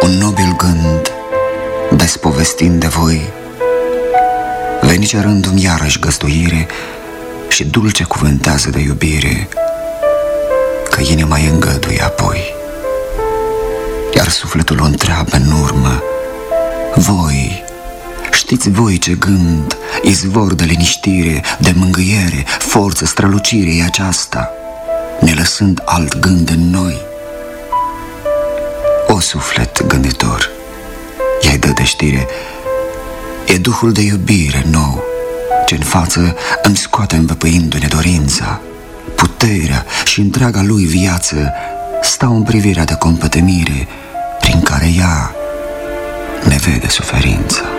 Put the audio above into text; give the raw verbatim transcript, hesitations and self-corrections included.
un nobil gând, despovestind de voi, veni cerându-mi iarăși găzduire și dulce cuvântează de iubire, că inima îi îngăduie apoi. Iar sufletul o întreabă în urmă: voi, știți voi ce gând, izvor de liniștire, de mângâiere, forță, strălucire e aceasta, ne lăsând alt gând în noi? O suflet gânditor, i-ai dă de știre, e duhul de iubire nou, ce în față îmi scoate învăpăindu-ne dorința, puterea și întreaga lui viață stau în privirea de compătemire prin care ea ne vede suferința.